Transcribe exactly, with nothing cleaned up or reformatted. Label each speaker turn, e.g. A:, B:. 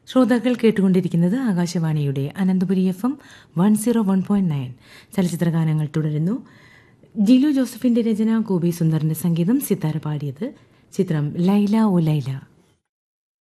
A: ശ്രോതാക്കൾ കേട്ടുകൊണ്ടിരിക്കുന്നത് ആകാശവാണിയുടെ Ananthapuri F M one zero one point nine. ചലച്ചിത്രഗാനങ്ങൾ തുടരുന്നു. ജിലു ജോസഫിന്റെ രചന, ഗോപി സുന്ദറിന്റെ സംഗീതം, സിത്താര പാടിയത്. ചിത്രം ലൈല ഓ ലൈല.